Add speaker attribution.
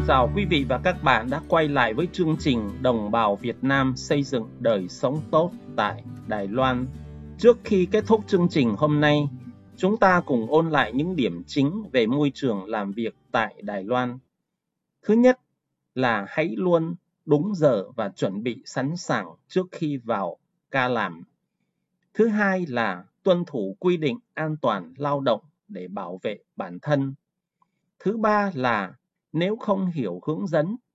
Speaker 1: Chào quý vị và các bạn đã quay lại với chương trình Đồng bào Việt Nam xây dựng đời sống tốt tại Đài Loan. Trước khi kết thúc chương trình hôm nay, chúng ta cùng ôn lại những điểm chính về môi trường làm việc tại Đài Loan. Thứ nhất là hãy luôn đúng giờ và chuẩn bị sẵn sàng trước khi vào ca làm. Thứ hai là tuân thủ quy định an toàn lao động để bảo vệ bản thân. Thứ ba là nếu không hiểu hướng dẫn